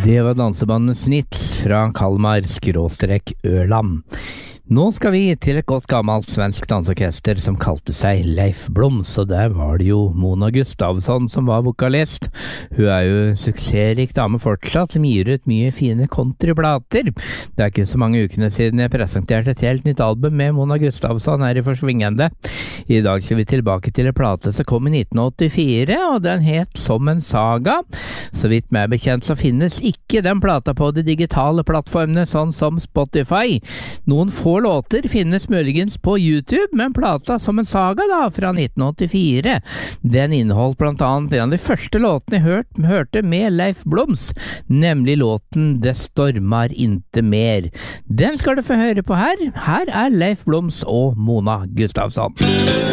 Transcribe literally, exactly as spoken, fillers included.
Det var dansebandet Snitz fra Kalmar skråstrek Ørland. Nå skal vi til et godt gammelt svensk dansorkester som kalte seg Leif Bloms, og der var det jo Mona Gustavsson som var vokalist. Hun er jo en suksessrik dame fortsatt, som gir ut mye fine countryplater. Det er ikke så mange ukene siden jeg presenterte et helt nytt album med Mona Gustavsson her i Forsvingende. I dag skal vi tilbake til en plate som kom i nitten åttifire, og den het Som en saga. Så vidt meg bekjent så finnes ikke den plata på de digitale plattformene, sånn som Spotify. Noen få låter finnes muligens på YouTube, men plata Som en saga da, fra nitten åttifire, den inneholdt blant annet en av de første låtene jeg hørt, hørte med Leif Bloms, nemlig låten Det stormar inte mer. Den skal du få høre på her. Her er Leif Bloms og Mona Gustavsson.